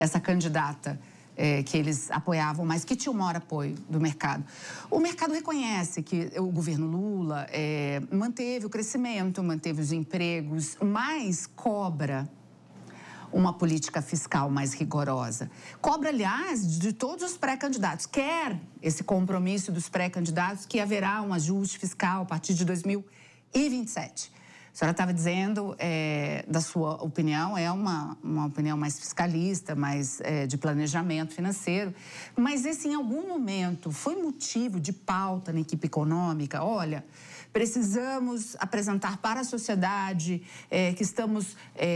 essa candidata que eles apoiavam, mas que tinha o maior apoio do mercado. O mercado reconhece que o governo Lula manteve o crescimento, manteve os empregos, mas cobra uma política fiscal mais rigorosa. Cobra, aliás, de todos os pré-candidatos. Quer esse compromisso dos pré-candidatos que haverá um ajuste fiscal a partir de 2027. A senhora estava dizendo, da sua opinião, é uma opinião mais fiscalista, mais de planejamento financeiro, mas esse em algum momento foi motivo de pauta na equipe econômica? Olha, precisamos apresentar para a sociedade que estamos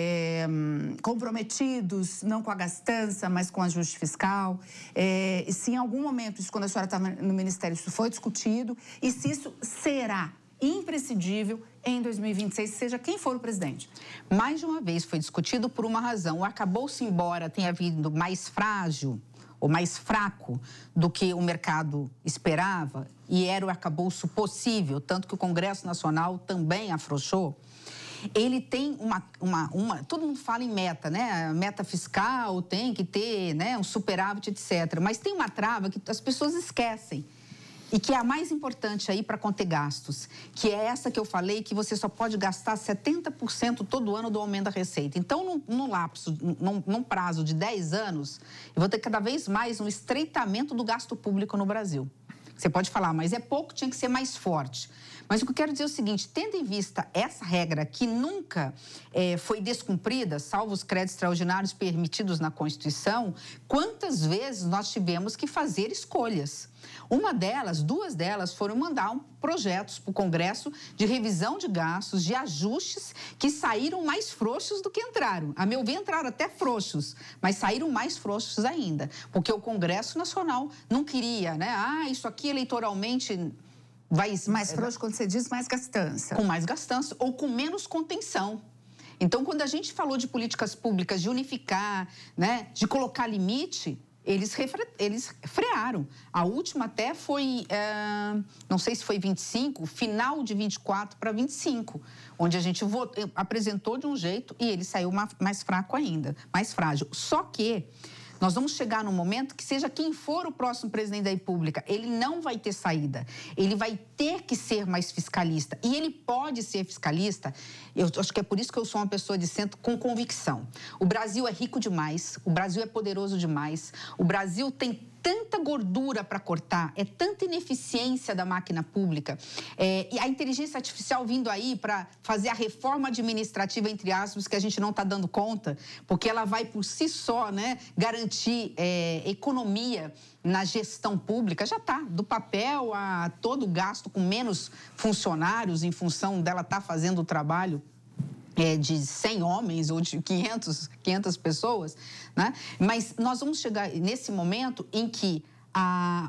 comprometidos, não com a gastança, mas com o ajuste fiscal. E se em algum momento, isso quando a senhora estava no Ministério, isso foi discutido, e se isso será imprescindível em 2026, seja quem for o presidente. Mais de uma vez foi discutido por uma razão. O arcabouço, embora tenha vindo mais frágil ou mais fraco do que o mercado esperava, e era o arcabouço possível, tanto que o Congresso Nacional também afrouxou, ele tem todo mundo fala em meta, né? Meta fiscal, tem que ter, né, um superávit, etc. Mas tem uma trava que as pessoas esquecem. E que é a mais importante aí para conter gastos, que é essa que eu falei, que você só pode gastar 70% todo ano do aumento da receita. Então, num prazo de 10 anos, eu vou ter cada vez mais um estreitamento do gasto público no Brasil. Você pode falar, mas é pouco, tinha que ser mais forte. Mas o que eu quero dizer é o seguinte, tendo em vista essa regra que nunca foi descumprida, salvo os créditos extraordinários permitidos na Constituição, quantas vezes nós tivemos que fazer escolhas? Duas delas foram mandar projetos para o Congresso de revisão de gastos, de ajustes que saíram mais frouxos do que entraram. A meu ver, entraram até frouxos, mas saíram mais frouxos ainda, porque o Congresso Nacional não queria, né? Isso aqui eleitoralmente vai... Mais frouxo, quando você diz, mais gastança. Com mais gastança ou com menos contenção. Então, quando a gente falou de políticas públicas, de unificar, né, de colocar limite, eles frearam. A última até foi, não sei se foi 25, final de 24 para 25, onde a gente apresentou de um jeito e ele saiu mais fraco ainda, mais frágil. Só que nós vamos chegar num momento que seja quem for o próximo presidente da República, ele não vai ter saída. Ele vai ter que ser mais fiscalista. E ele pode ser fiscalista, eu acho que é por isso que eu sou uma pessoa de centro com convicção. O Brasil é rico demais, o Brasil é poderoso demais, o Brasil tem tanta gordura para cortar, é tanta ineficiência da máquina pública, e a inteligência artificial vindo aí para fazer a reforma administrativa, entre aspas, que a gente não está dando conta, porque ela vai por si só, né, garantir economia na gestão pública, já está, do papel a todo gasto com menos funcionários em função dela estar fazendo o trabalho de 100 homens ou de 500 pessoas, né? Mas nós vamos chegar nesse momento em que a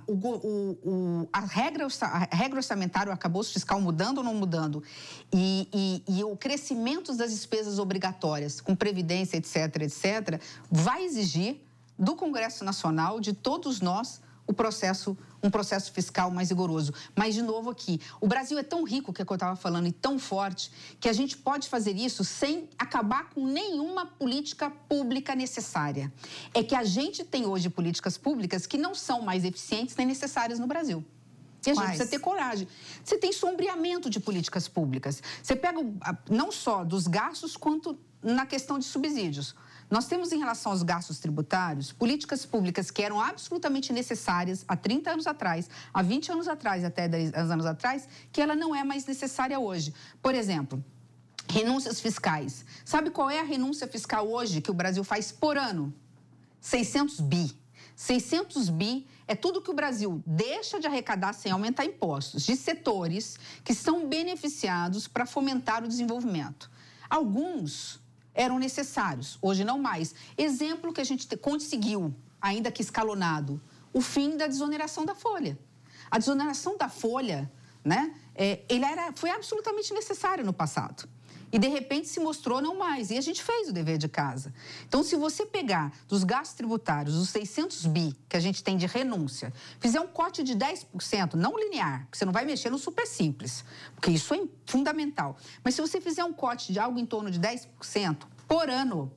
regra orçamentária, o arcabouço fiscal mudando ou não mudando, e o crescimento das despesas obrigatórias, com previdência, etc., vai exigir do Congresso Nacional, de todos nós, um processo fiscal mais rigoroso. Mas, de novo aqui, o Brasil é tão rico, que é o que eu estava falando, e tão forte, que a gente pode fazer isso sem acabar com nenhuma política pública necessária. É que a gente tem hoje políticas públicas que não são mais eficientes nem necessárias no Brasil. E a gente precisa ter coragem. Você tem sombreamento de políticas públicas. Você pega não só dos gastos, quanto na questão de subsídios. Nós temos, em relação aos gastos tributários, políticas públicas que eram absolutamente necessárias há 30 anos atrás, há 20 anos atrás, até 10 anos atrás, que ela não é mais necessária hoje. Por exemplo, renúncias fiscais. Sabe qual é a renúncia fiscal hoje que o Brasil faz por ano? 600 bi. 600 bi é tudo que o Brasil deixa de arrecadar sem aumentar impostos, de setores que são beneficiados para fomentar o desenvolvimento. Alguns eram necessários, hoje não mais. Exemplo que a gente conseguiu, ainda que escalonado, o fim da desoneração da folha. A desoneração da folha, né, foi absolutamente necessária no passado. E, de repente, se mostrou não mais. E a gente fez o dever de casa. Então, se você pegar dos gastos tributários, os 600 bi que a gente tem de renúncia, fizer um corte de 10%, não linear, porque você não vai mexer no super simples, porque isso é fundamental. Mas se você fizer um corte de algo em torno de 10% por ano,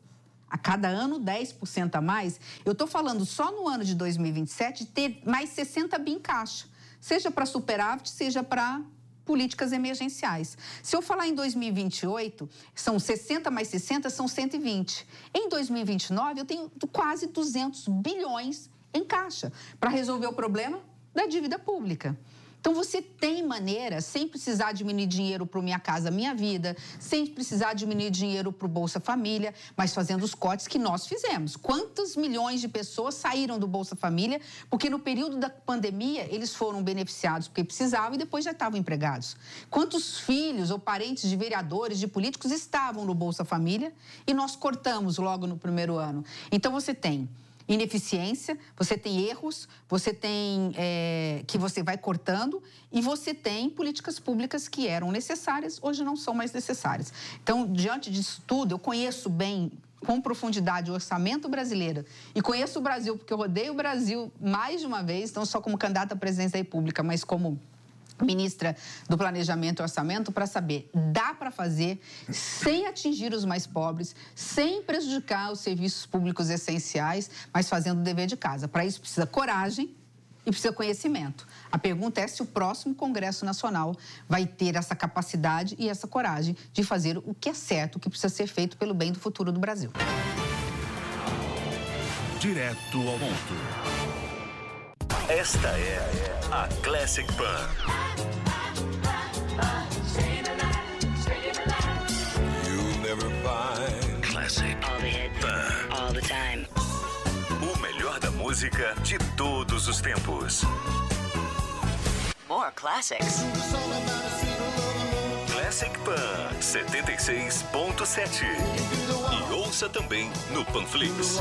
a cada ano 10% a mais, eu estou falando só no ano de 2027 de ter mais 60 bi em caixa, seja para superávit, seja para políticas emergenciais. Se eu falar em 2028, são 60 mais 60, são 120. Em 2029, eu tenho quase 200 bilhões em caixa para resolver o problema da dívida pública. Então, você tem maneira, sem precisar diminuir dinheiro para o Minha Casa Minha Vida, sem precisar diminuir dinheiro para o Bolsa Família, mas fazendo os cortes que nós fizemos. Quantos milhões de pessoas saíram do Bolsa Família? Porque no período da pandemia, eles foram beneficiados porque precisavam e depois já estavam empregados. Quantos filhos ou parentes de vereadores, de políticos estavam no Bolsa Família e nós cortamos logo no primeiro ano? Então, você tem ineficiência, você tem erros, você tem que você vai cortando e você tem políticas públicas que eram necessárias, hoje não são mais necessárias. Então, diante disso tudo, eu conheço bem, com profundidade, o orçamento brasileiro e conheço o Brasil, porque eu rodei o Brasil mais de uma vez, não só como candidata à presidência da República, mas como ministra do Planejamento e Orçamento, para saber, dá para fazer sem atingir os mais pobres, sem prejudicar os serviços públicos essenciais, mas fazendo o dever de casa. Para isso precisa coragem e precisa conhecimento. A pergunta é se o próximo Congresso Nacional vai ter essa capacidade e essa coragem de fazer o que é certo, o que precisa ser feito pelo bem do futuro do Brasil. Direto ao ponto. Esta é a Classic Pan. Classic Pan. All the time. O melhor da música de todos os tempos. More classics. Classic Pan 76.7. E ouça também no Panflix.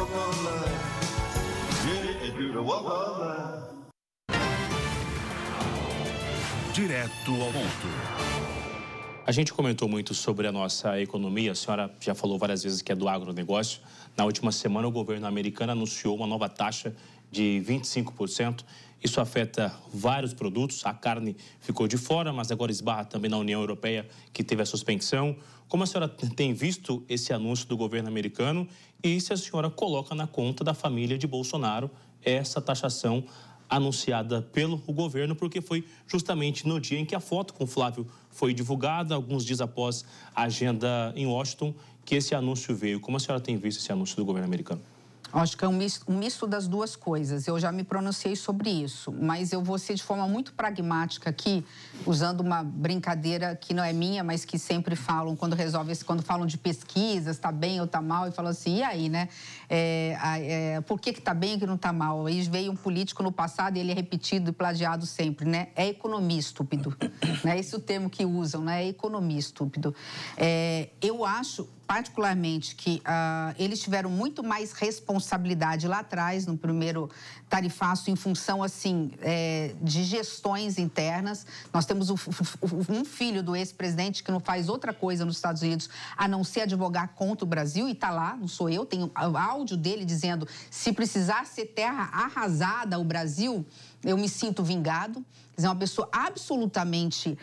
Direto ao ponto. A gente comentou muito sobre a nossa economia, a senhora já falou várias vezes que é do agronegócio. Na última semana, o governo americano anunciou uma nova taxa de 25%. Isso afeta vários produtos, a carne ficou de fora, mas agora esbarra também na União Europeia, que teve a suspensão. Como a senhora tem visto esse anúncio do governo americano e se a senhora coloca na conta da família de Bolsonaro essa taxação anunciada pelo governo, porque foi justamente no dia em que a foto com o Flávio foi divulgada, alguns dias após a agenda em Washington, que esse anúncio veio. Como a senhora tem visto esse anúncio do governo americano? Acho que é um misto das duas coisas. Eu já me pronunciei sobre isso, mas eu vou ser de forma muito pragmática aqui, usando uma brincadeira que não é minha, mas que sempre falam quando falam de pesquisas, está bem ou está mal, e falam assim, e aí, né? Por que está bem e que não está mal? Aí veio um político no passado e ele é repetido e plagiado sempre, né? É economia estúpido. Né? Esse é o termo que usam, né? É economia estúpido. Eu acho particularmente que eles tiveram muito mais responsabilidade lá atrás, no primeiro tarifaço, em função, assim, de gestões internas. Nós temos um filho do ex-presidente que não faz outra coisa nos Estados Unidos a não ser advogar contra o Brasil, e está lá, não sou eu, tenho áudio dele dizendo, se precisar ser terra arrasada o Brasil, eu me sinto vingado. Quer dizer, uma pessoa absolutamente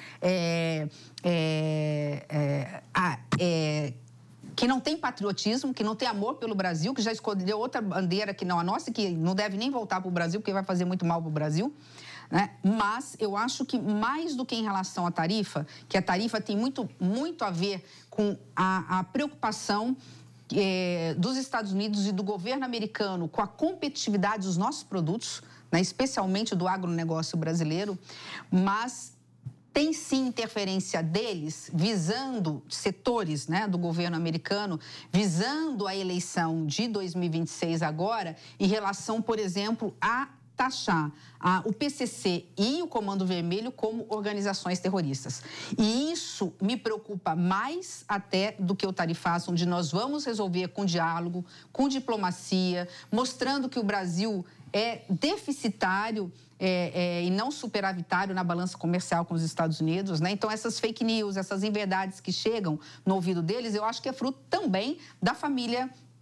que não tem patriotismo, que não tem amor pelo Brasil, que já escolheu outra bandeira que não a nossa, que não deve nem voltar para o Brasil, porque vai fazer muito mal para o Brasil. Né? Mas eu acho que mais do que em relação à tarifa, que a tarifa tem muito a ver com a preocupação dos Estados Unidos e do governo americano com a competitividade dos nossos produtos, né? Especialmente do agronegócio brasileiro, mas tem sim interferência deles, visando setores, né, do governo americano, visando a eleição de 2026 agora, em relação, por exemplo, a taxar o PCC e o Comando Vermelho como organizações terroristas. E isso me preocupa mais até do que o tarifaço, onde nós vamos resolver com diálogo, com diplomacia, mostrando que o Brasil é deficitário e não superavitário na balança comercial com os Estados Unidos, né? Então, essas fake news, essas inverdades que chegam no ouvido deles, eu acho que é fruto também da família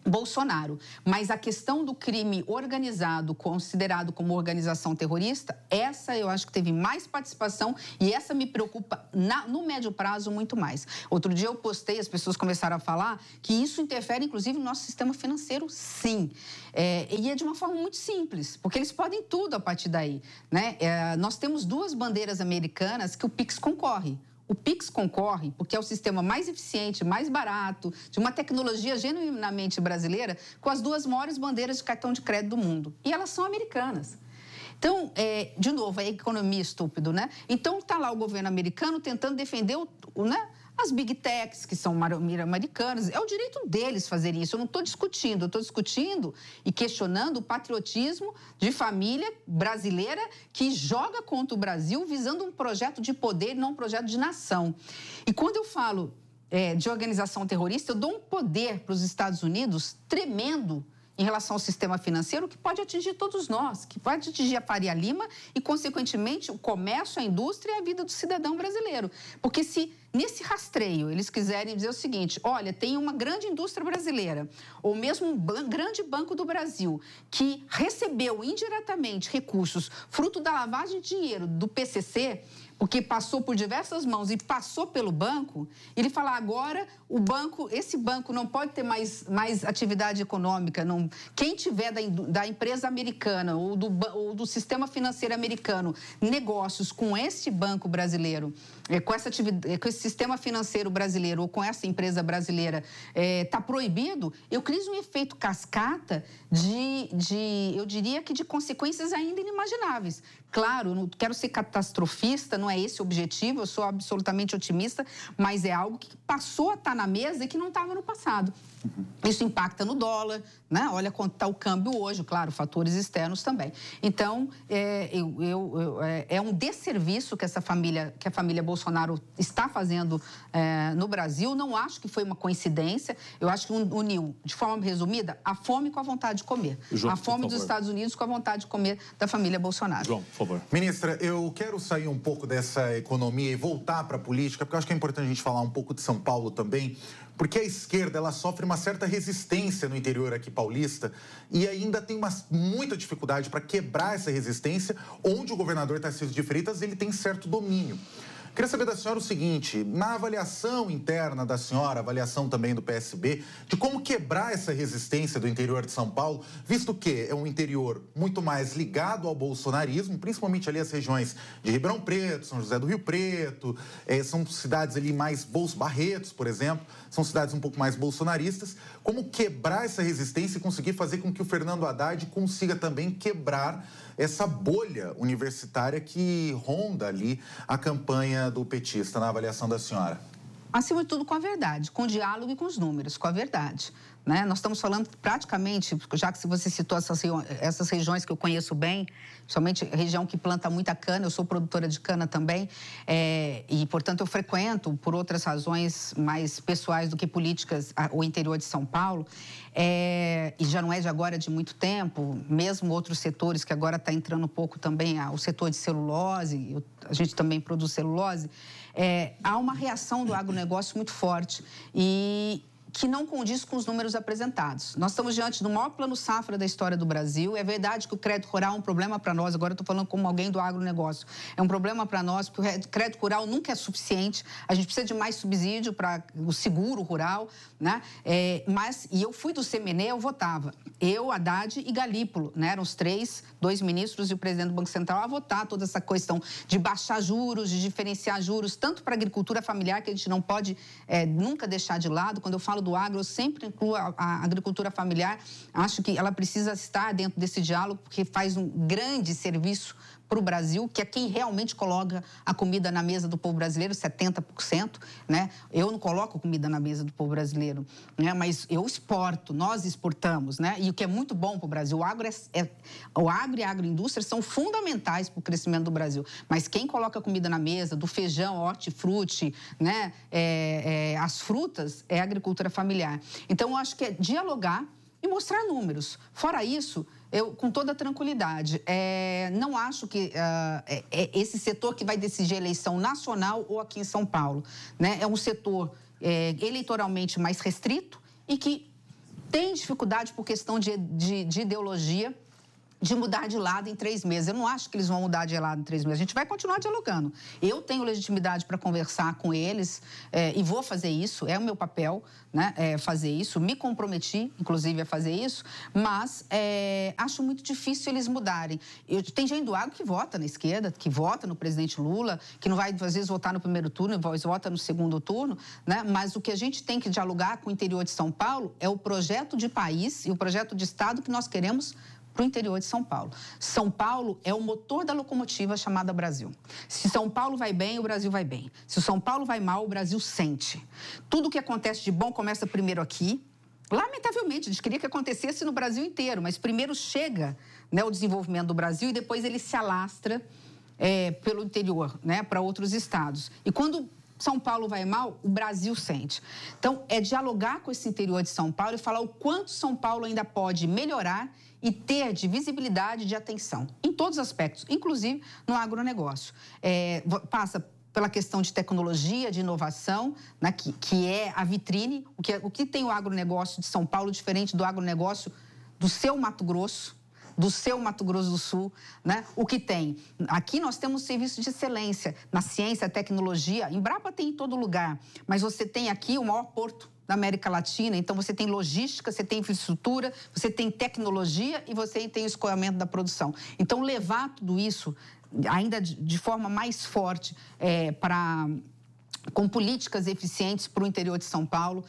Bolsonaro. Mas a questão do crime organizado, considerado como organização terrorista, essa eu acho que teve mais participação e essa me preocupa no médio prazo muito mais. Outro dia eu postei, as pessoas começaram a falar que isso interfere, inclusive, no nosso sistema financeiro, sim. E é de uma forma muito simples, porque eles podem tudo a partir daí, né? Nós temos 2 bandeiras americanas que o Pix concorre. O Pix concorre porque é o sistema mais eficiente, mais barato, de uma tecnologia genuinamente brasileira, com as 2 maiores bandeiras de cartão de crédito do mundo. E elas são americanas. Então, de novo, é economia estúpido, né? Então, está lá o governo americano tentando defender as big techs, que são americanas. É o direito deles fazerem isso. Eu não estou discutindo. Eu estou discutindo e questionando o patriotismo de família brasileira que joga contra o Brasil visando um projeto de poder e não um projeto de nação. E quando eu falo de organização terrorista, eu dou um poder para os Estados Unidos tremendo em relação ao sistema financeiro, que pode atingir todos nós, que pode atingir a Faria Lima e, consequentemente, o comércio, a indústria e a vida do cidadão brasileiro. Porque se nesse rastreio eles quiserem dizer o seguinte, olha, tem uma grande indústria brasileira, ou mesmo um grande banco do Brasil, que recebeu indiretamente recursos fruto da lavagem de dinheiro do PCC, porque passou por diversas mãos e passou pelo banco, ele fala agora esse banco não pode ter mais atividade econômica. Não, quem tiver da empresa americana ou do sistema financeiro americano negócios com esse banco brasileiro, com esse sistema financeiro brasileiro ou com essa empresa brasileira, está proibido, eu crio um efeito cascata eu diria que de consequências ainda inimagináveis. Claro, eu não quero ser catastrofista, não é esse o objetivo, eu sou absolutamente otimista, mas é algo que passou a estar na mesa e que não estava no passado. Isso impacta no dólar, né? Olha quanto está o câmbio hoje, claro, fatores externos também. Então, é um desserviço que a família Bolsonaro está fazendo no Brasil. Não acho que foi uma coincidência. Eu acho que uniu, de forma resumida, a fome com a vontade de comer. João, a fome dos Estados Unidos com a vontade de comer da família Bolsonaro. João, por favor. Ministra, eu quero sair um pouco dessa economia e voltar para a política, porque eu acho que é importante a gente falar um pouco de São Paulo também, porque a esquerda ela sofre uma certa resistência no interior aqui paulista e ainda tem muita dificuldade para quebrar essa resistência, onde o governador Tarcísio de Freitas ele tem certo domínio. Queria saber da senhora o seguinte, na avaliação interna da senhora, avaliação também do PSB, de como quebrar essa resistência do interior de São Paulo, visto que é um interior muito mais ligado ao bolsonarismo, principalmente ali as regiões de Ribeirão Preto, São José do Rio Preto, são cidades ali mais Barretos, por exemplo, são cidades um pouco mais bolsonaristas. Como quebrar essa resistência e conseguir fazer com que o Fernando Haddad consiga também quebrar essa bolha universitária que ronda ali a campanha do petista, na avaliação da senhora? Acima de tudo, com a verdade, com o diálogo e com os números, com a verdade. Né? Nós estamos falando praticamente, já que você citou essas regiões que eu conheço bem, principalmente a região que planta muita cana, eu sou produtora de cana também, e, portanto, eu frequento, por outras razões mais pessoais do que políticas, o interior de São Paulo, e já não é de agora, de muito tempo, mesmo outros setores que agora está entrando um pouco também, o setor de celulose, a gente também produz celulose, há uma reação do agronegócio muito forte e que não condiz com os números apresentados. Nós estamos diante do maior plano safra da história do Brasil. É verdade que o crédito rural é um problema para nós, agora eu estou falando como alguém do agronegócio. É um problema para nós, porque o crédito rural nunca é suficiente, a gente precisa de mais subsídio para o seguro rural, né? E eu fui do CMNE, eu votava. Eu, Haddad e Galípolo, né? Eram os dois ministros e o presidente do Banco Central a votar toda essa questão de baixar juros, de diferenciar juros, tanto para a agricultura familiar, que a gente não pode nunca deixar de lado. Quando eu falo do agro, eu sempre incluo a agricultura familiar. Acho que ela precisa estar dentro desse diálogo, porque faz um grande serviço para o Brasil, que é quem realmente coloca a comida na mesa do povo brasileiro, 70%, né? Eu não coloco comida na mesa do povo brasileiro, né? Mas eu exporto, nós exportamos, né? E o que é muito bom para o Brasil, o agro e a agroindústria são fundamentais para o crescimento do Brasil. Mas quem coloca a comida na mesa, do feijão, hortifruti, né? As frutas, é a agricultura familiar. Então, eu acho que é dialogar e mostrar números. Fora isso, eu, com toda a tranquilidade, não acho que esse setor que vai decidir a eleição nacional ou aqui em São Paulo, né? É um setor eleitoralmente mais restrito e que tem dificuldade por questão de ideologia, de mudar de lado em 3 meses. Eu não acho que eles vão mudar de lado em 3 meses. A gente vai continuar dialogando. Eu tenho legitimidade para conversar com eles e vou fazer isso. É o meu papel, né, fazer isso. Me comprometi, inclusive, a fazer isso. Mas acho muito difícil eles mudarem. Tem gente do agro que vota na esquerda, que vota no presidente Lula, que não vai, às vezes, votar no primeiro turno, às vezes vota no segundo turno, né? Mas o que a gente tem que dialogar com o interior de São Paulo é o projeto de país e o projeto de Estado que nós queremos para o interior de São Paulo. São Paulo é o motor da locomotiva chamada Brasil. Se São Paulo vai bem, o Brasil vai bem. Se o São Paulo vai mal, o Brasil sente. Tudo que acontece de bom começa primeiro aqui. Lamentavelmente, a gente queria que acontecesse no Brasil inteiro, mas primeiro chega, né, o desenvolvimento do Brasil e depois ele se alastra pelo interior, né, para outros estados. E quando São Paulo vai mal, o Brasil sente. Então, é dialogar com esse interior de São Paulo e falar o quanto São Paulo ainda pode melhorar e ter de visibilidade e de atenção, em todos os aspectos, inclusive no agronegócio. Passa pela questão de tecnologia, de inovação, né, que é a vitrine. O que tem o agronegócio de São Paulo diferente do agronegócio do seu Mato Grosso, do seu Mato Grosso do Sul, né? O que tem? Aqui nós temos serviço de excelência na ciência, tecnologia. Embrapa tem em todo lugar, mas você tem aqui o maior porto da América Latina, então você tem logística, você tem infraestrutura, você tem tecnologia e você tem o escoamento da produção. Então, levar tudo isso ainda de forma mais forte com políticas eficientes para o interior de São Paulo.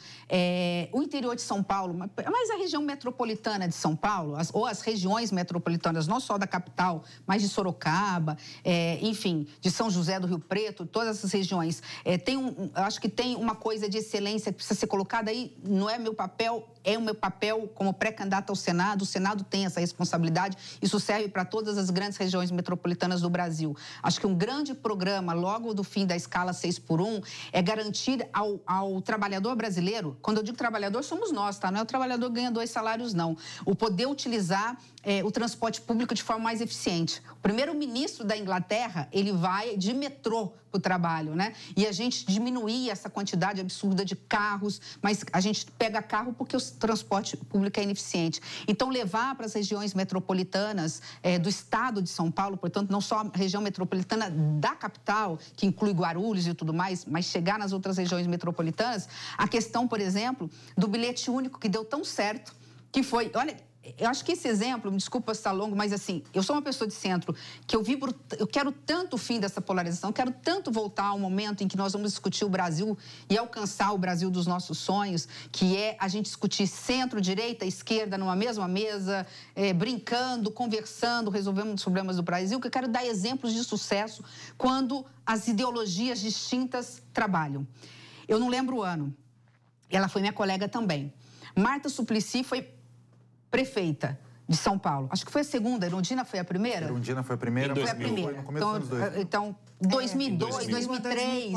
O interior de São Paulo, mas a região metropolitana de São Paulo, ou as regiões metropolitanas, não só da capital, mas de Sorocaba, enfim, de São José do Rio Preto, todas essas regiões. Eu acho que tem uma coisa de excelência que precisa ser colocada aí, não é meu papel, é o meu papel como pré-candidato ao Senado. O Senado tem essa responsabilidade, isso serve para todas as grandes regiões metropolitanas do Brasil. Acho que um grande programa, logo do fim da escala 6x1, é garantir ao trabalhador brasileiro, quando eu digo trabalhador, somos nós, tá? Não é o trabalhador que ganha 2 salários, não. O poder utilizar o transporte público de forma mais eficiente. O primeiro-ministro da Inglaterra, ele vai de metrô para o trabalho, né? E a gente diminuir essa quantidade absurda de carros, mas a gente pega carro porque o transporte público é ineficiente. Então, levar para as regiões metropolitanas do estado de São Paulo, portanto, não só a região metropolitana da capital, que inclui Guarulhos e tudo mais, mas chegar nas outras regiões metropolitanas, a questão, por exemplo, do bilhete único que deu tão certo, que foi... Olha, eu acho que esse exemplo, me desculpa se está longo, mas assim, eu sou uma pessoa de centro, que eu quero tanto o fim dessa polarização, quero tanto voltar ao momento em que nós vamos discutir o Brasil e alcançar o Brasil dos nossos sonhos, que é a gente discutir centro, direita, esquerda numa mesma mesa, brincando, conversando, resolvendo os problemas do Brasil, que eu quero dar exemplos de sucesso quando as ideologias distintas trabalham. Eu não lembro o ano, ela foi minha colega também. Marta Suplicy foi prefeita de São Paulo. Acho que foi a segunda. Erundina foi a primeira? Erundina foi a primeira. Foi a primeira. Foi no começo dos anos 2000. Então, 2002, 2003,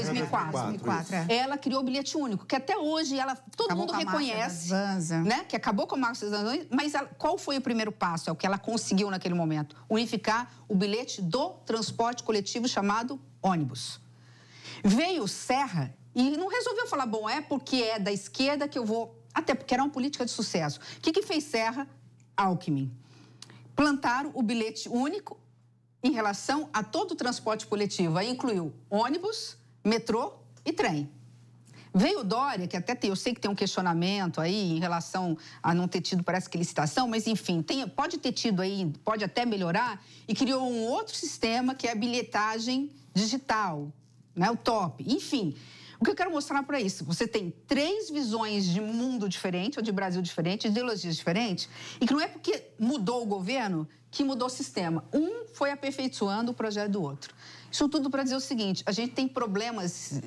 2004. Ela criou o bilhete único, que até hoje todo mundo reconhece, né? Que acabou com a máfia das vanzas, mas qual foi o primeiro passo? É o que ela conseguiu naquele momento. Unificar o bilhete do transporte coletivo chamado ônibus. Veio o Serra e não resolveu falar, bom, porque é da esquerda que eu vou... Até porque era uma política de sucesso. O que fez Serra? Alckmin. Plantaram o bilhete único em relação a todo o transporte coletivo. Aí incluiu ônibus, metrô e trem. Veio Dória, que até eu sei que tem um questionamento aí em relação a não ter tido, parece que licitação, mas enfim, pode ter tido aí, pode até melhorar, e criou um outro sistema que é a bilhetagem digital, né? O TOP. Enfim... O que eu quero mostrar para isso? Você tem 3 visões de mundo diferente, ou de Brasil diferente, ideologias diferentes, e que não é porque mudou o governo que mudou o sistema. Um foi aperfeiçoando o projeto do outro. Isso tudo para dizer o seguinte, a gente tem problemas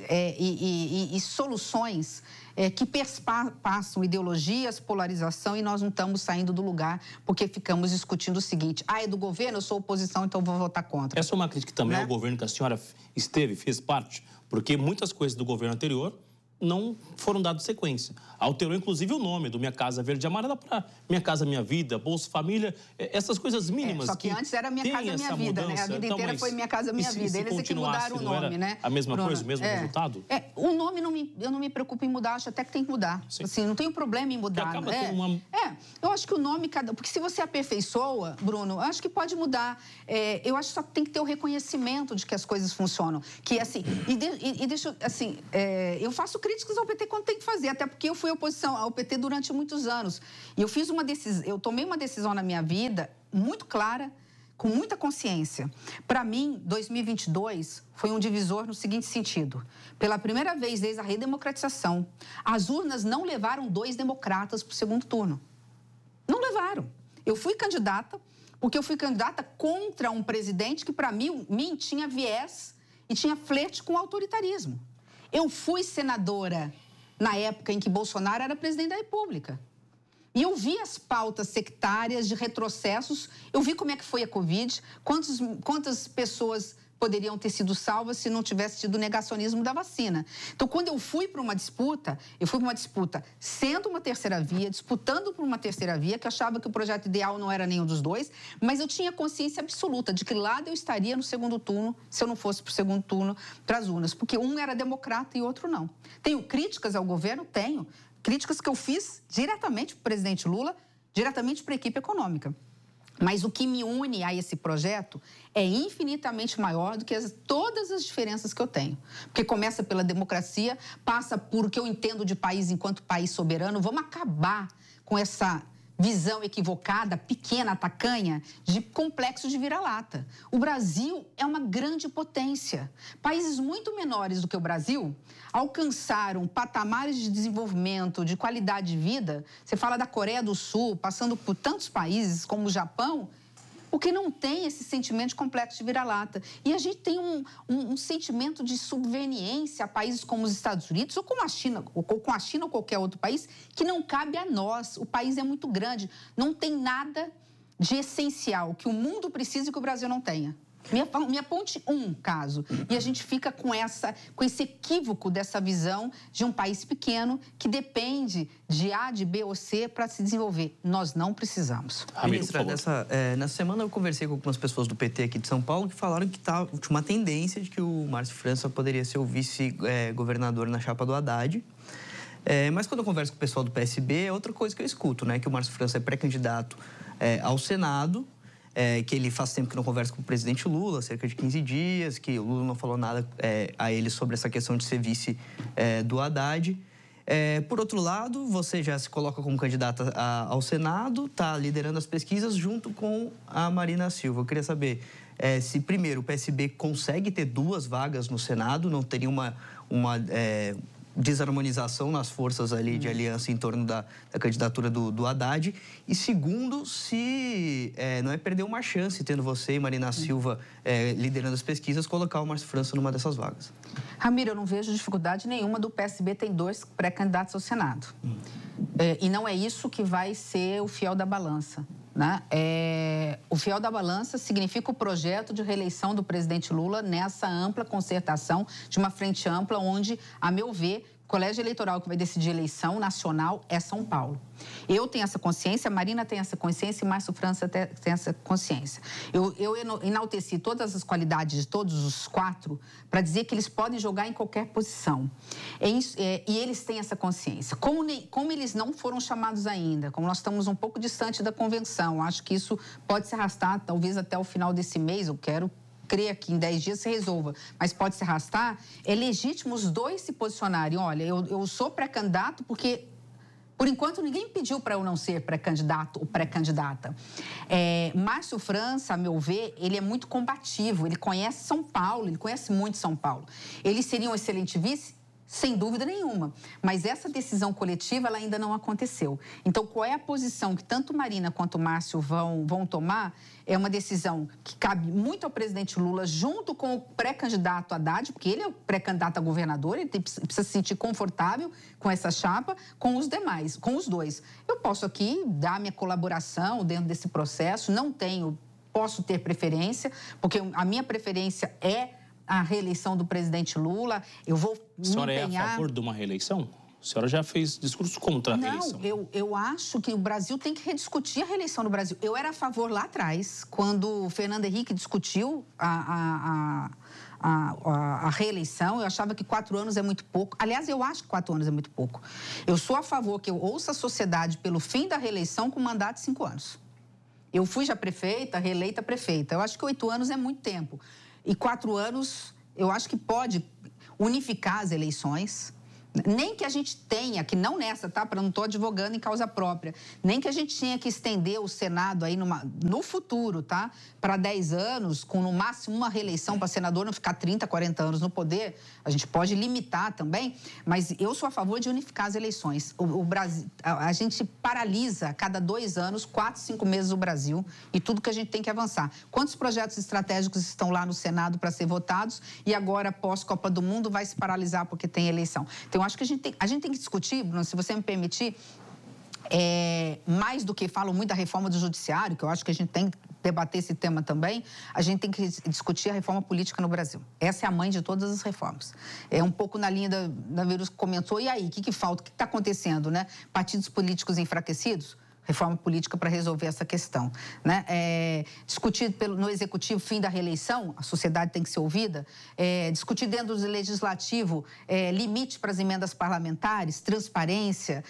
e soluções que perpassam ideologias, polarização, e nós não estamos saindo do lugar porque ficamos discutindo o seguinte, é do governo, eu sou oposição, então vou votar contra. Essa é uma crítica também ao governo que a senhora fez parte, porque muitas coisas do governo anterior não foram dados sequência. Alterou, inclusive, o nome do Minha Casa Verde e Amarela para Minha Casa Minha Vida, Bolsa Família, essas coisas mínimas. Só que antes era Minha Casa Minha Vida, né? A vida inteira foi Minha Casa Minha Vida. Eles é que mudaram o nome, né? A mesma coisa, o mesmo resultado? O nome eu não me preocupo em mudar, acho até que tem que mudar. Sim. Assim, não tenho problema em mudar. Acaba tendo uma... eu acho que o nome, porque se você aperfeiçoa, Bruno, eu acho que pode mudar. Eu acho que só tem que ter o reconhecimento de que as coisas funcionam. Que assim, deixa, assim, eu faço críticas ao PT quando tem que fazer, até porque eu fui oposição ao PT durante muitos anos. E eu tomei uma decisão na minha vida muito clara, com muita consciência. Para mim, 2022 foi um divisor no seguinte sentido. Pela primeira vez desde a redemocratização, as urnas não levaram 2 democratas para o segundo turno. Não levaram. Eu fui candidata, porque eu fui candidata contra um presidente que, para mim, tinha viés e tinha flerte com o autoritarismo. Eu fui senadora na época em que Bolsonaro era presidente da República. E eu vi as pautas sectárias de retrocessos, eu vi como é que foi a Covid, quantas pessoas poderiam ter sido salvas se não tivesse tido negacionismo da vacina. Então, quando eu fui para uma disputa, sendo uma terceira via, disputando por uma terceira via, que eu achava que o projeto ideal não era nenhum dos dois, mas eu tinha consciência absoluta de que lado eu estaria no segundo turno, se eu não fosse para o segundo turno, para as urnas, porque um era democrata e outro não. Tenho críticas ao governo? Tenho. Críticas que eu fiz diretamente para o presidente Lula, diretamente para a equipe econômica. Mas o que me une a esse projeto é infinitamente maior do que todas as diferenças que eu tenho. Porque começa pela democracia, passa por o que eu entendo de país enquanto país soberano. Vamos acabar com essa visão equivocada, pequena, tacanha, de complexo de vira-lata. O Brasil é uma grande potência. Países muito menores do que o Brasil alcançaram patamares de desenvolvimento, de qualidade de vida. Você fala da Coreia do Sul, passando por tantos países como o Japão, porque não tem esse sentimento de complexo de vira-lata. E a gente tem um sentimento de subveniência a países como os Estados Unidos ou com a China ou qualquer outro país, que não cabe a nós. O país é muito grande. Não tem nada de essencial que o mundo precisa e que o Brasil não tenha. Me aponte um caso. E a gente fica com esse equívoco dessa visão de um país pequeno que depende de A, de B ou C para se desenvolver. Nós não precisamos. Ministra, nessa semana eu conversei com algumas pessoas do PT aqui de São Paulo que falaram que tinha uma tendência de que o Márcio França poderia ser o vice-governador na chapa do Haddad. Mas quando eu converso com o pessoal do PSB, é outra coisa que eu escuto, né? Que o Márcio França é pré-candidato ao Senado, que ele faz tempo que não conversa com o presidente Lula, cerca de 15 dias, que o Lula não falou nada a ele sobre essa questão de ser vice do Haddad. Por outro lado, você já se coloca como candidata ao Senado, está liderando as pesquisas junto com a Marina Silva. Eu queria saber se, primeiro, o PSB consegue ter 2 vagas no Senado, não teria uma desarmonização nas forças ali de aliança em torno da candidatura do Haddad. E segundo, se não é perder uma chance, tendo você e Marina Silva liderando as pesquisas, colocar o Márcio França numa dessas vagas. Ramiro, eu não vejo dificuldade nenhuma do PSB ter 2 pré-candidatos ao Senado. E não é isso que vai ser o fiel da balança. Né? O fiel da balança significa o projeto de reeleição do presidente Lula nessa ampla concertação de uma frente ampla onde, a meu ver, o colégio eleitoral que vai decidir a eleição nacional é São Paulo. Eu tenho essa consciência, a Marina tem essa consciência e Márcio França tem essa consciência. Eu enalteci todas as qualidades de todos os 4 para dizer que eles podem jogar em qualquer posição. E eles têm essa consciência. Como eles não foram chamados ainda, como nós estamos um pouco distante da convenção, acho que isso pode se arrastar talvez até o final desse mês, eu quero crer que em 10 dias se resolva, mas pode se arrastar, é legítimo os 2 se posicionarem. Olha, eu sou pré-candidato porque, por enquanto, ninguém pediu para eu não ser pré-candidato ou pré-candidata. Márcio França, a meu ver, ele é muito combativo, ele conhece São Paulo, ele conhece muito São Paulo. Ele seria um excelente vice? Sem dúvida nenhuma. Mas essa decisão coletiva ela ainda não aconteceu. Então, qual é a posição que tanto Marina quanto Márcio vão tomar? É uma decisão que cabe muito ao presidente Lula, junto com o pré-candidato Haddad, porque ele é o pré-candidato a governador, ele precisa se sentir confortável com essa chapa, com os demais, com os 2. Eu posso aqui dar minha colaboração dentro desse processo, posso ter preferência, porque a minha preferência é a reeleição do presidente Lula. Eu vou me empenhar... A senhora é a favor de uma reeleição? A senhora já fez discurso contra a reeleição. Não, eu acho que o Brasil tem que rediscutir a reeleição do Brasil. Eu era a favor lá atrás, quando o Fernando Henrique discutiu a reeleição. Eu achava que 4 anos é muito pouco. Aliás, eu acho que 4 anos é muito pouco. Eu sou a favor que eu ouça a sociedade pelo fim da reeleição com mandato de 5 anos. Eu fui já prefeita, reeleita prefeita. Eu acho que 8 anos é muito tempo. E 4 anos, eu acho que pode unificar as eleições. Nem que a gente tenha, que não nessa, tá? Não estou advogando em causa própria, nem que a gente tenha que estender o Senado aí no futuro, tá? Para 10 anos, com no máximo uma reeleição para senador, não ficar 30, 40 anos no poder. A gente pode limitar também, mas eu sou a favor de unificar as eleições. O Brasil, a gente paralisa a cada 2 anos, 4, 5 meses o Brasil e tudo que a gente tem que avançar. Quantos projetos estratégicos estão lá no Senado para ser votados e agora, pós-Copa do Mundo, vai se paralisar porque tem eleição? Então, eu acho que a gente tem que discutir, Bruno, se você me permitir, mais do que falam muito da reforma do judiciário, que eu acho que a gente tem que debater esse tema também, a gente tem que discutir a reforma política no Brasil. Essa é a mãe de todas as reformas. É um pouco na linha da Vírus que comentou, e aí, o que falta? O que está acontecendo, né? Partidos políticos enfraquecidos? Reforma política para resolver essa questão, né? Discutir no Executivo fim da reeleição, a sociedade tem que ser ouvida. Discutir dentro do Legislativo limite para as emendas parlamentares, transparência,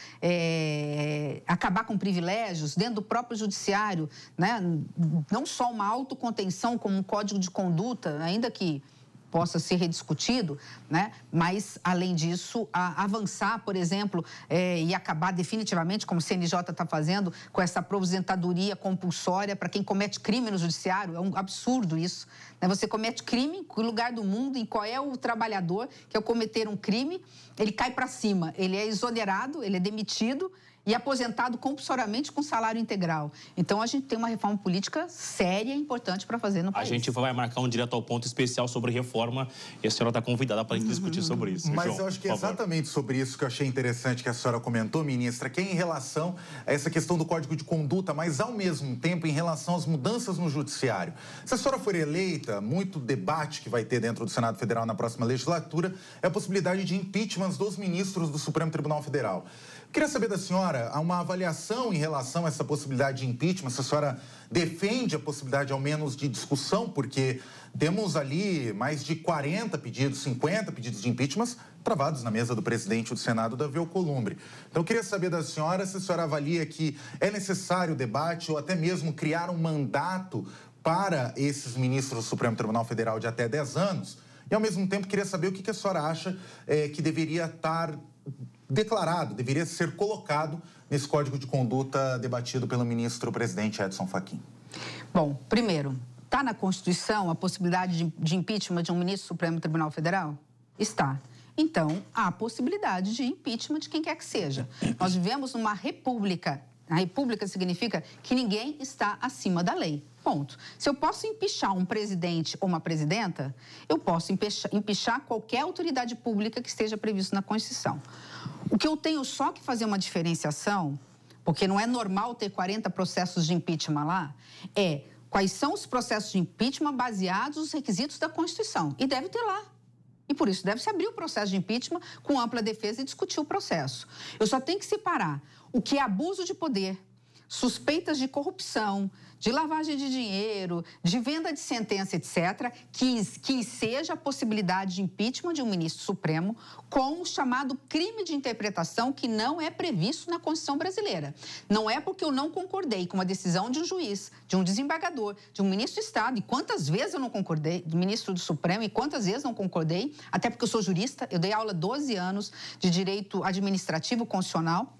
acabar com privilégios dentro do próprio Judiciário, né? Não só uma autocontenção como um código de conduta, ainda que possa ser rediscutido, né? Mas, além disso, avançar, por exemplo, e acabar definitivamente, como o CNJ está fazendo, com essa aposentadoria compulsória para quem comete crime no judiciário. É um absurdo isso, né? Você comete crime, em que lugar do mundo, em qual é o trabalhador que, ao cometer um crime, ele cai para cima, ele é exonerado, ele é demitido e aposentado compulsoriamente com salário integral. Então, a gente tem uma reforma política séria e importante para fazer no país. A gente vai marcar um direto ao ponto especial sobre reforma e a senhora está convidada para discutir sobre isso. Mas João, eu acho que é exatamente sobre isso que eu achei interessante que a senhora comentou, ministra, que é em relação a essa questão do Código de Conduta, mas, ao mesmo tempo, em relação às mudanças no Judiciário. Se a senhora for eleita, muito debate que vai ter dentro do Senado Federal na próxima legislatura é a possibilidade de impeachment dos ministros do Supremo Tribunal Federal. Queria saber da senhora uma avaliação em relação a essa possibilidade de impeachment, se a senhora defende a possibilidade, ao menos, de discussão, porque temos ali mais de 40 pedidos, 50 pedidos de impeachment travados na mesa do presidente do Senado, Davi Alcolumbre. Então, eu queria saber da senhora se a senhora avalia que é necessário o debate ou até mesmo criar um mandato para esses ministros do Supremo Tribunal Federal de até 10 anos. E, ao mesmo tempo, queria saber o que a senhora acha que deveria estar declarado, deveria ser colocado nesse Código de Conduta debatido pelo ministro-presidente Edson Fachin. Bom, primeiro, está na Constituição a possibilidade de impeachment de um ministro do Supremo Tribunal Federal? Está. Então, há possibilidade de impeachment de quem quer que seja. Nós vivemos numa república. A república significa que ninguém está acima da lei. Ponto. Se eu posso empichar um presidente ou uma presidenta, eu posso empichar qualquer autoridade pública que esteja previsto na Constituição. O que eu tenho só que fazer uma diferenciação, porque não é normal ter 40 processos de impeachment lá, é quais são os processos de impeachment baseados nos requisitos da Constituição. E deve ter lá. E por isso deve-se abrir o processo de impeachment com ampla defesa e discutir o processo. Eu só tenho que separar o que é abuso de poder, suspeitas de corrupção, de lavagem de dinheiro, de venda de sentença, etc., que seja a possibilidade de impeachment de um ministro supremo com o chamado crime de interpretação que não é previsto na Constituição brasileira. Não é porque eu não concordei com uma decisão de um juiz, de um desembargador, de um ministro de Estado, e quantas vezes eu não concordei, do ministro do Supremo, e quantas vezes não concordei, até porque eu sou jurista, eu dei aula 12 anos de direito administrativo constitucional.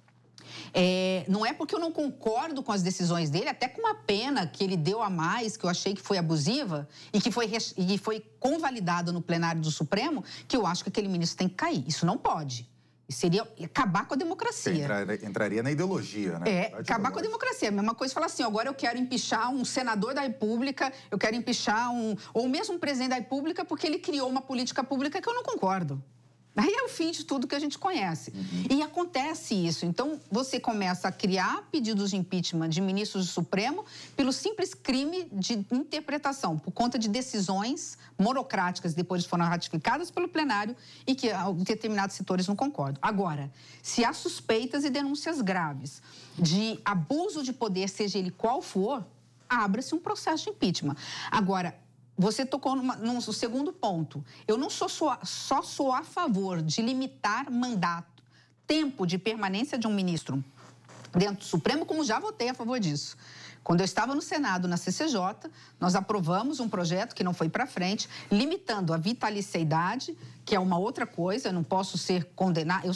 Não é porque eu não concordo com as decisões dele, até com uma pena que ele deu a mais, que eu achei que foi abusiva e que foi convalidada no plenário do Supremo, que eu acho que aquele ministro tem que cair. Isso não pode. Isso seria acabar com a democracia. Entraria na ideologia, né? Acabar com a democracia. A mesma coisa falar assim, agora eu quero empichar um senador da República, eu quero empichar ou mesmo um presidente da República porque ele criou uma política pública que eu não concordo. Aí é o fim de tudo que a gente conhece. E acontece isso. Então, você começa a criar pedidos de impeachment de ministros do Supremo pelo simples crime de interpretação, por conta de decisões monocráticas, depois foram ratificadas pelo plenário e que determinados setores não concordam. Agora, se há suspeitas e denúncias graves de abuso de poder, seja ele qual for, abre-se um processo de impeachment. Agora, você tocou no segundo ponto. Eu não só sou a favor de limitar mandato, tempo de permanência de um ministro dentro do Supremo, como já votei a favor disso. Quando eu estava no Senado, na CCJ, nós aprovamos um projeto que não foi para frente, limitando a vitaliciedade, que é uma outra coisa. Eu não posso ser condenado,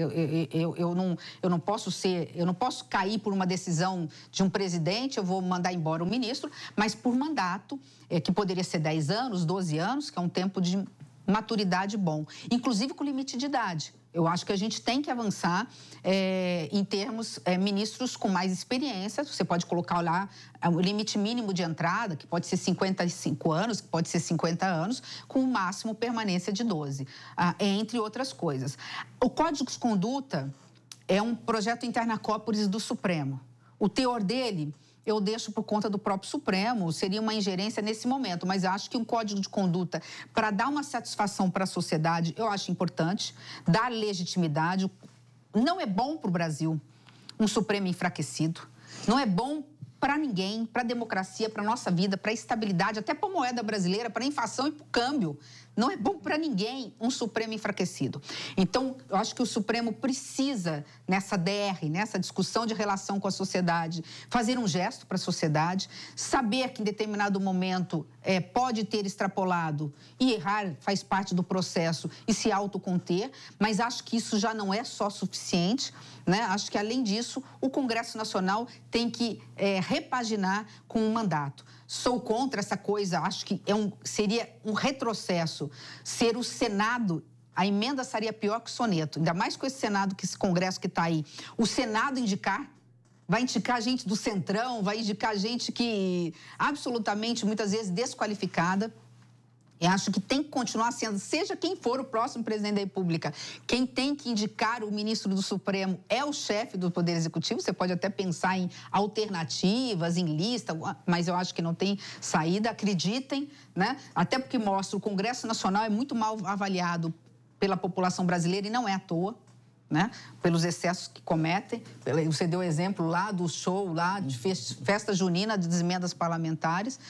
eu não posso cair por uma decisão de um presidente, eu vou mandar embora o ministro, mas por mandato, que poderia ser 10 anos, 12 anos, que é um tempo de maturidade bom, inclusive com limite de idade. Eu acho que a gente tem que avançar em termos ministros com mais experiência. Você pode colocar lá o limite mínimo de entrada, que pode ser 55 anos, que pode ser 50 anos, com o máximo permanência de 12, entre outras coisas. O Código de Conduta é um projeto interna-corporis do Supremo. O teor dele eu deixo por conta do próprio Supremo, seria uma ingerência nesse momento, mas acho que um código de conduta, para dar uma satisfação para a sociedade, eu acho importante, dar legitimidade. Não é bom para o Brasil um Supremo enfraquecido, não é bom para ninguém, para a democracia, para a nossa vida, para a estabilidade, até para a moeda brasileira, para a inflação e para o câmbio. Não é bom para ninguém um Supremo enfraquecido. Então, eu acho que o Supremo precisa, nessa DR, nessa discussão de relação com a sociedade, fazer um gesto para a sociedade, saber que em determinado momento pode ter extrapolado e errar faz parte do processo e se autoconter, mas acho que isso já não é só suficiente, né? Acho que, além disso, o Congresso Nacional tem que repaginar com um mandato. Sou contra essa coisa, acho que seria um retrocesso ser o Senado. A emenda seria pior que o soneto, ainda mais com esse Senado, que esse Congresso que está aí. O Senado vai indicar gente do Centrão, vai indicar gente que absolutamente, muitas vezes, desqualificada. Eu acho que tem que continuar sendo, seja quem for o próximo presidente da República, quem tem que indicar o ministro do Supremo é o chefe do Poder Executivo. Você pode até pensar em alternativas, em lista, mas eu acho que não tem saída. Acreditem, né? Até porque mostra o Congresso Nacional é muito mal avaliado pela população brasileira e não é à toa, né? Pelos excessos que cometem. Você deu o exemplo lá do show, lá de festa junina, de emendas parlamentares.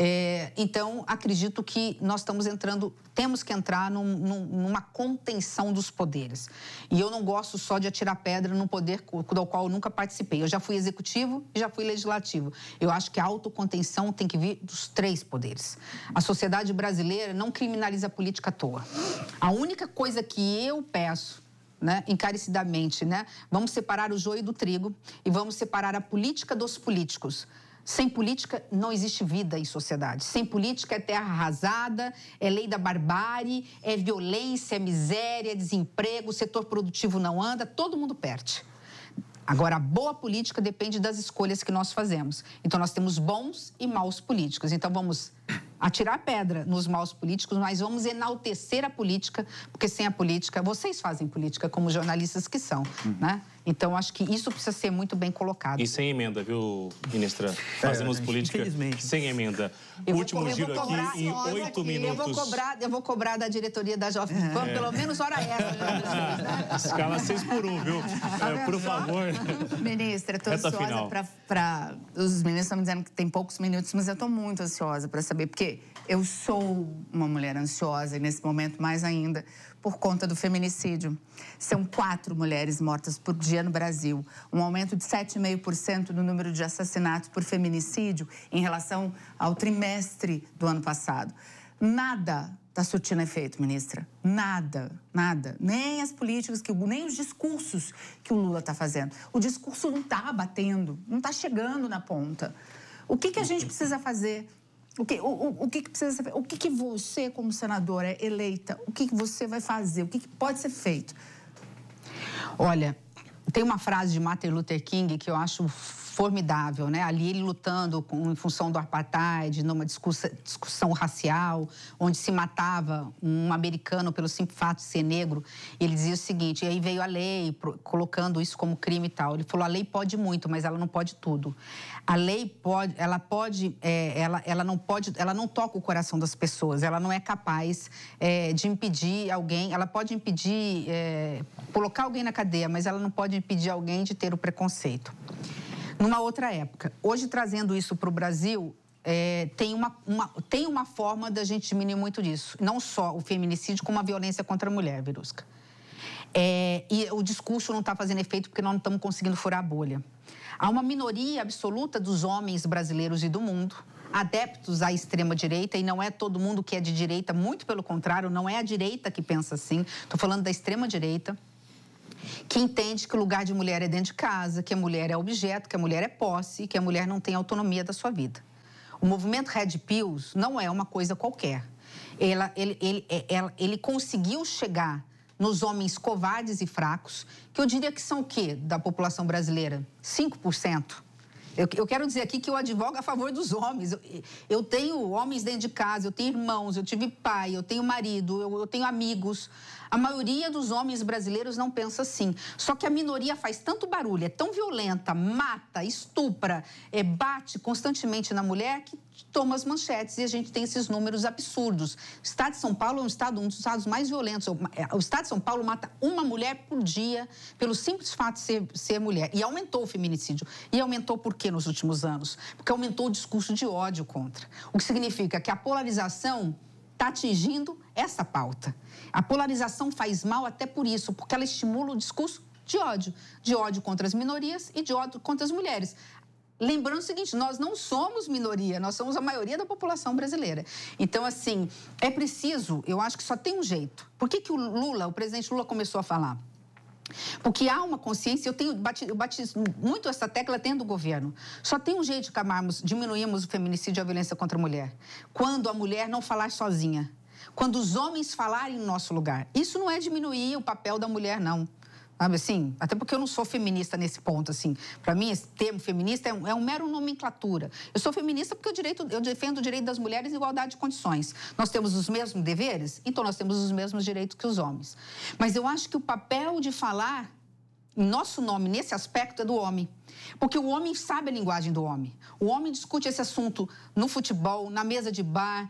Então, acredito que nós temos que entrar numa contenção dos poderes. E eu não gosto só de atirar pedra num poder do qual eu nunca participei. Eu já fui executivo e já fui legislativo. Eu acho que a autocontenção tem que vir dos 3 poderes. A sociedade brasileira não criminaliza a política à toa. A única coisa que eu peço, né, encarecidamente, né? Vamos separar o joio do trigo e vamos separar a política dos políticos. Sem política não existe vida em sociedade. Sem política é terra arrasada, é lei da barbárie, é violência, é miséria, é desemprego, o setor produtivo não anda, todo mundo perde. Agora, a boa política depende das escolhas que nós fazemos. Então, nós temos bons e maus políticos. Então, vamos atirar pedra nos maus políticos, mas vamos enaltecer a política, porque sem a política, vocês fazem política como jornalistas que são, né? Então, acho que isso precisa ser muito bem colocado. E sem emenda, viu, ministra? Fazemos política sem emenda. Último giro aqui em 8 minutos. Eu vou cobrar da diretoria da Jovem Pan, pelo menos hora extra. Escala 6 por 1, viu? Por favor. Ministra, estou ansiosa para... Os ministros estão me dizendo que tem poucos minutos, mas eu estou muito ansiosa para saber, porque eu sou uma mulher ansiosa, e nesse momento mais ainda, por conta do feminicídio. São 4 mulheres mortas por dia no Brasil, um aumento de 7,5% no número de assassinatos por feminicídio em relação ao trimestre do ano passado. Nada está surtindo efeito, ministra. Nada, nada. Nem as políticas, nem os discursos que o Lula está fazendo. O discurso não está batendo, não está chegando na ponta. O que a gente precisa fazer? O que precisa ser? O que você, como senadora eleita, o que você vai fazer? O que pode ser feito? Olha, tem uma frase de Martin Luther King que eu acho formidável, né? Ali ele lutando em função do apartheid, numa discussão racial, onde se matava um americano pelo simples fato de ser negro. Ele dizia o seguinte, e aí veio a lei colocando isso como crime e tal. Ele falou, a lei pode muito, mas ela não pode tudo. A lei pode, ela não toca o coração das pessoas, ela não é capaz de impedir alguém, ela pode impedir, colocar alguém na cadeia, mas ela não pode impedir alguém de ter o preconceito. Numa outra época, hoje trazendo isso para o Brasil, tem uma forma da gente diminuir muito disso, não só o feminicídio, como a violência contra a mulher, Verusca. E o discurso não está fazendo efeito porque nós não estamos conseguindo furar a bolha. Há uma minoria absoluta dos homens brasileiros e do mundo, adeptos à extrema-direita, e não é todo mundo que é de direita, muito pelo contrário, não é a direita que pensa assim, estou falando da extrema-direita, que entende que o lugar de mulher é dentro de casa, que a mulher é objeto, que a mulher é posse, que a mulher não tem autonomia da sua vida. O movimento Red Pills não é uma coisa qualquer. Ele conseguiu chegar nos homens covardes e fracos, que eu diria que são o quê da população brasileira? 5%. Eu quero dizer aqui que eu advogo a favor dos homens. Eu tenho homens dentro de casa, eu tenho irmãos, eu tive pai, eu tenho marido, eu tenho amigos. A maioria dos homens brasileiros não pensa assim. Só que a minoria faz tanto barulho, é tão violenta, mata, estupra, bate constantemente na mulher que toma as manchetes e a gente tem esses números absurdos. O estado de São Paulo é um dos estados mais violentos. O estado de São Paulo mata uma mulher por dia pelo simples fato de ser mulher. E aumentou o feminicídio. E aumentou por quê nos últimos anos? Porque aumentou o discurso de ódio contra. O que significa que a polarização está atingindo essa pauta. A polarização faz mal até por isso, porque ela estimula o discurso de ódio contra as minorias e de ódio contra as mulheres. Lembrando o seguinte, nós não somos minoria, nós somos a maioria da população brasileira. Então, assim, é preciso, eu acho que só tem um jeito. Por que o presidente Lula começou a falar? Porque há uma consciência, eu bati muito essa tecla dentro do governo. Só tem um jeito de diminuirmos o feminicídio e a violência contra a mulher. Quando a mulher não falar sozinha. Quando os homens falarem no nosso lugar. Isso não é diminuir o papel da mulher, não. Sabe assim? Até porque eu não sou feminista nesse ponto, assim. Para mim, esse termo feminista é um mero nomenclatura. Eu sou feminista porque eu defendo o direito das mulheres em igualdade de condições. Nós temos os mesmos deveres, então nós temos os mesmos direitos que os homens. Mas eu acho que o papel de falar em nosso nome, nesse aspecto, é do homem. Porque o homem sabe a linguagem do homem. O homem discute esse assunto no futebol, na mesa de bar,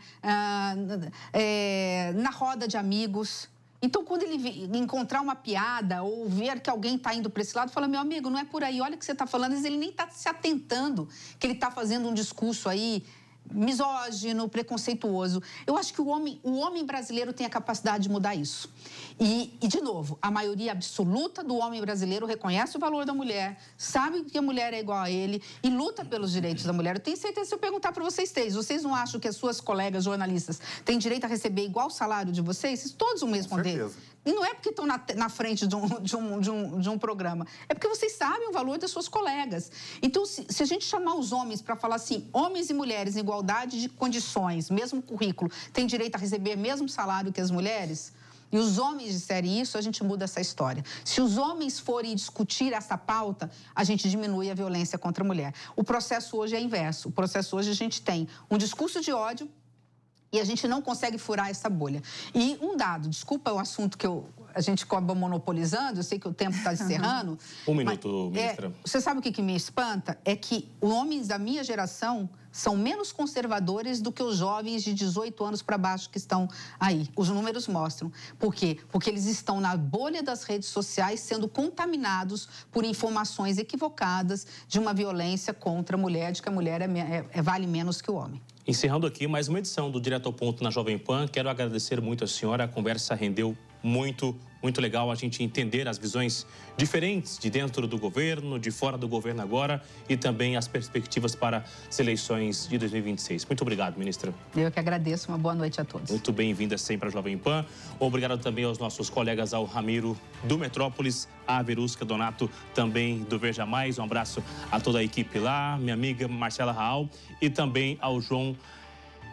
na roda de amigos. Então, quando ele encontrar uma piada ou ver que alguém está indo para esse lado, fala, meu amigo, não é por aí, olha o que você está falando. Às vezes ele nem está se atentando que ele está fazendo um discurso aí misógino, preconceituoso. Eu acho que o homem brasileiro tem a capacidade de mudar isso. E, de novo, a maioria absoluta do homem brasileiro reconhece o valor da mulher, sabe que a mulher é igual a ele e luta pelos direitos da mulher. Eu tenho certeza, se eu perguntar para vocês três, vocês não acham que as suas colegas jornalistas têm direito a receber igual o salário de vocês? Vocês todos vão me responder. E não é porque estão na frente de um programa, é porque vocês sabem o valor das suas colegas. Então, se a gente chamar os homens para falar assim, homens e mulheres em igualdade de condições, mesmo currículo, têm direito a receber mesmo salário que as mulheres, e os homens disserem isso, a gente muda essa história. Se os homens forem discutir essa pauta, a gente diminui a violência contra a mulher. O processo hoje é inverso. O processo hoje a gente tem um discurso de ódio, e a gente não consegue furar essa bolha. E um dado, desculpa o assunto que a gente acaba monopolizando, eu sei que o tempo está encerrando. Um minuto, ministra. Você sabe o que me espanta? É que os homens da minha geração são menos conservadores do que os jovens de 18 anos para baixo que estão aí. Os números mostram. Por quê? Porque eles estão na bolha das redes sociais sendo contaminados por informações equivocadas de uma violência contra a mulher, de que a mulher vale menos que o homem. Encerrando aqui mais uma edição do Direto ao Ponto na Jovem Pan. Quero agradecer muito a senhora. A conversa rendeu muito legal a gente entender as visões diferentes de dentro do governo, de fora do governo agora e também as perspectivas para as eleições de 2026. Muito obrigado, ministra. Eu que agradeço. Uma boa noite a todos. Muito bem-vinda sempre à Jovem Pan. Obrigado também aos nossos colegas, ao Ramiro do Metrópolis, a Verusca Donato também do Veja Mais. Um abraço a toda a equipe lá, minha amiga Marcela Raal e também ao João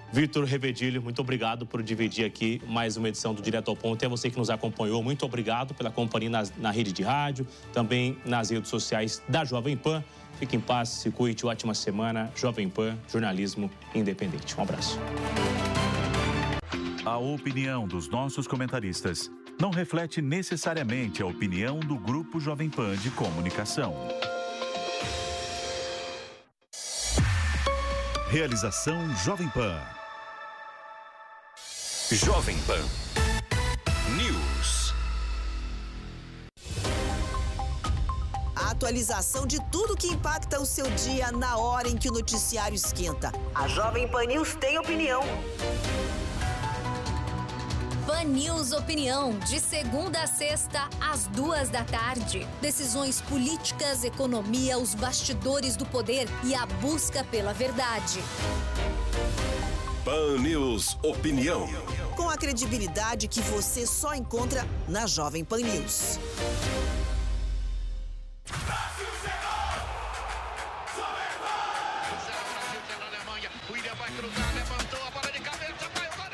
Vitor Revedilho, muito obrigado por dividir aqui mais uma edição do Direto ao Ponto. E a você que nos acompanhou, muito obrigado pela companhia na rede de rádio, também nas redes sociais da Jovem Pan. Fique em paz, se cuide, ótima semana. Jovem Pan, jornalismo independente. Um abraço. A opinião dos nossos comentaristas não reflete necessariamente a opinião do Grupo Jovem Pan de Comunicação. Realização Jovem Pan. Jovem Pan News. A atualização de tudo que impacta o seu dia na hora em que o noticiário esquenta. A Jovem Pan News tem opinião. Pan News Opinião, de segunda a sexta, às 14h. Decisões políticas, economia, os bastidores do poder e a busca pela verdade. Pan News Opinião. Com a credibilidade que você só encontra na Jovem Pan News. Brasil, Alemanha, o William vai cruzar, levantou.